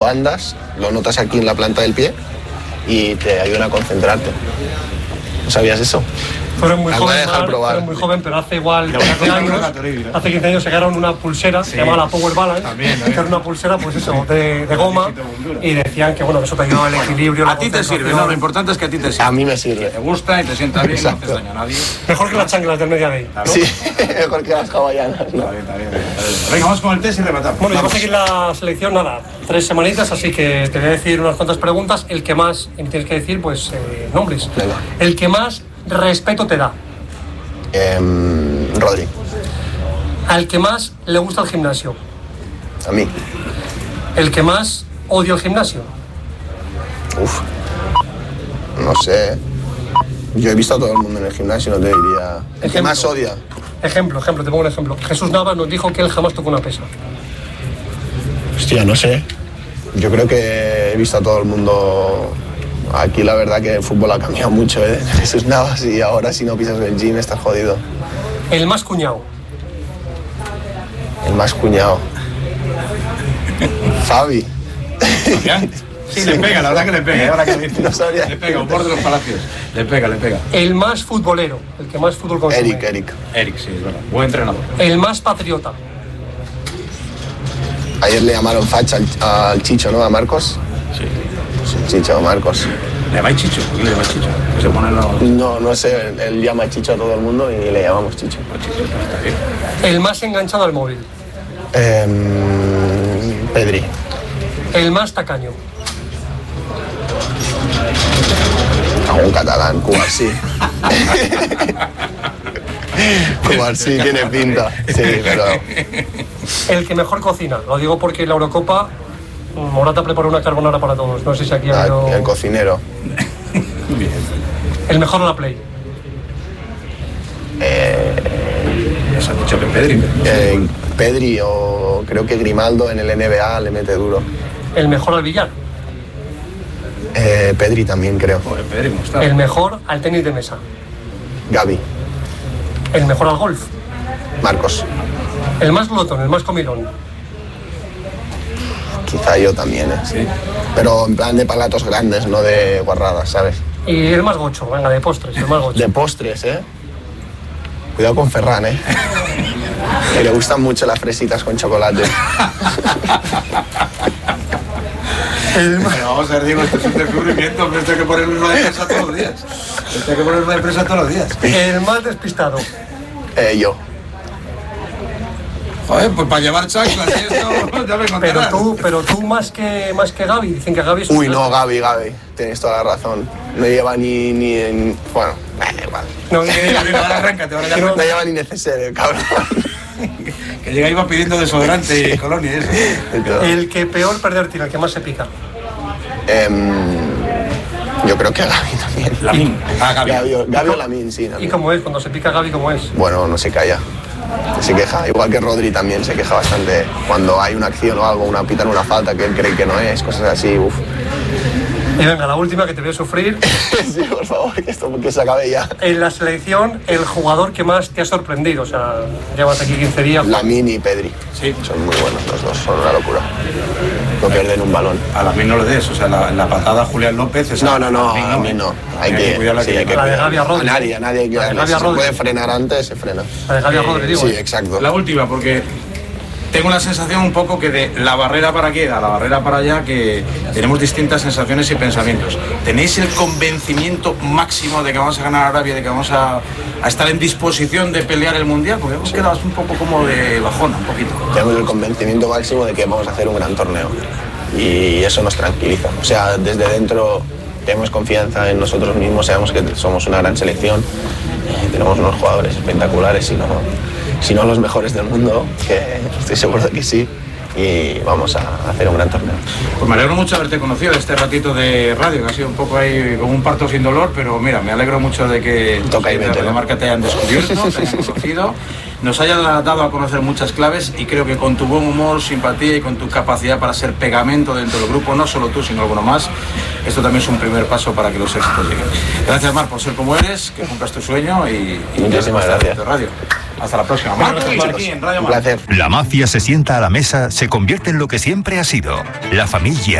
andas, lo notas aquí en la planta del pie y te ayudan a concentrarte. ¿No sabías eso? Tú eres muy joven, pero hace igual 15 años, hace 15 años se sacaron una pulsera, se llamaba la Power Balance, que era una pulsera, pues eso, de goma, y decían que bueno, eso te ayudaba al equilibrio. A ti te sirve, no, lo importante es que a ti te sirve. A mí me sirve. Te gusta y te sienta bien, no haces daño a nadie. Mejor que las chanclas del Media Day, ¿no? Sí, mejor que las hawaianas, ¿no? Está bien. Venga, vamos con el test y rematamos. Bueno, ya vamos a seguir la selección, nada, 3 semanitas, así que te voy a decir unas cuantas preguntas. El que más, y me tienes que decir, pues, nombres. Venga. El que más respeto te da. Rodri. Al que más le gusta el gimnasio. A mí. El que más odia el gimnasio. Uf. No sé. Yo he visto a todo el mundo en el gimnasio, no te diría. El que más odia. Ejemplo, te pongo un ejemplo. Jesús Navas nos dijo que él jamás tocó una pesa. Hostia, no sé. Yo creo que he visto a todo el mundo. Aquí la verdad que el fútbol ha cambiado mucho, ¿eh? Jesús Navas, y ahora si no pisas el gym estás jodido. El más cuñado. El más cuñado. Fabi. Sí, le pega, la verdad que le pega. Ahora que le No sabría. Le pega, un borde de los palacios. Le pega. El más futbolero, el que más fútbol consume. Eric, sí, es verdad. Buen entrenador. El más patriota. Ayer le llamaron facha al Chicho, ¿no? A Marcos. Sí. Chicho, Marcos. ¿Le llamáis Chicho? ¿Por qué le llamáis Chicho? Que se pone los... No sé, él llama Chicho a todo el mundo y le llamamos Chicho. Chicho, está bien. El más enganchado al móvil. Pedri. El más tacaño. Un catalán, Cubarsí. Cubarsí tiene pinta. Sí, pero... El que mejor cocina. Lo digo porque en la Eurocopa Morata preparó una carbonara para todos. No sé si aquí ha habido... El cocinero. Bien. El mejor en la Play. Nos han dicho que Pedri. Pedri o creo que Grimaldo en el NBA le mete duro. El mejor al billar. Pedri también creo. Joder, Pedri, ¿cómo está? El mejor al tenis de mesa. Gavi. El mejor al golf. Marcos. El más glotón, el más comilón. Quizá yo también, ¿eh? Sí. Pero en plan de palatos grandes, no de guarradas, ¿sabes? Y el más gocho, venga, de postres, el más gocho. De postres, ¿eh? Cuidado con Ferran, ¿eh? Que le gustan mucho las fresitas con chocolate. Pero vamos a ver, digo, esto es un descubrimiento, pero esto hay que ponerle una de presa todos los días. Esto hay que ponerle una de presa todos los días. El más despistado. Yo. Joder, pues para llevar chanclas y esto, ya me contarás. Pero tú más que Gavi, dicen que Gavi es... Uy, no, Gavi, tienes toda la razón. No lleva ni en... Bueno, igual. No, Ahora arráncate, ahora ya No lleva ni necesario, cabrón. Que llega y va pidiendo desodorante y colonia y eso. El que peor perder tira, el que más se pica. Yo creo que a Gavi también. Lamín. Gavi o Lamín, sí. ¿Y cómo es? Cuando se pica Gavi, ¿cómo es? Bueno, no se calla. Se queja. Igual que Rodri también se queja bastante. Cuando hay una acción o algo, pitan una falta que él cree que no es, cosas así, uff. Y venga, la última que te voy a sufrir. Sí, por favor, que se acabe ya. En la selección, el jugador que más te ha sorprendido. O sea, llevas aquí 15 días. Lamín y Pedri. Sí. Son muy buenos los dos, son una locura. No pierden un balón. A Lamín no le des, o sea, la patada a Julián López... Esa, No, a Lamín no. Hay que cuidarla. Sí, hay que la de Gavi a Rodri. A nadie hay que darle. Si se puede frenar antes, se frena. La de Gavi a Rodri, digo. Sí, exacto. La última, porque tengo la sensación un poco que de la barrera para aquí a la barrera para allá, que tenemos distintas sensaciones y pensamientos. ¿Tenéis el convencimiento máximo de que vamos a ganar Arabia, de que vamos a estar en disposición de pelear el Mundial? Porque hemos quedado un poco como de bajona, un poquito. Tenemos el convencimiento máximo de que vamos a hacer un gran torneo. Y eso nos tranquiliza. O sea, desde dentro tenemos confianza en nosotros mismos, sabemos que somos una gran selección, tenemos unos jugadores espectaculares, si no los mejores del mundo, que estoy seguro de que sí, y vamos a hacer un gran torneo. Pues me alegro mucho de haberte conocido, este ratito de radio, que ha sido un poco ahí como un parto sin dolor, pero mira, me alegro mucho de que la marca te hayan descubierto, te hayan conocido, nos haya dado a conocer muchas claves, y creo que con tu buen humor, simpatía y con tu capacidad para ser pegamento dentro del grupo, no solo tú, sino alguno más, esto también es un primer paso para que los éxitos lleguen. Gracias, Mar, por ser como eres, que cumplas tu sueño y muchísimas gracias. Radio. Hasta la próxima. Marcos, aquí en Radio Un placer. La mafia se sienta a la mesa, se convierte en lo que siempre ha sido, la familia.